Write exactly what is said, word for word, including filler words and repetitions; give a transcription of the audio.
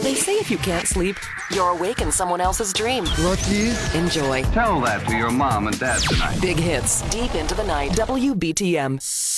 They say if you can't sleep, you're awake in someone else's dream. Lucky. Enjoy. Tell that to your mom and dad tonight. Big hits, deep into the night. W B T M.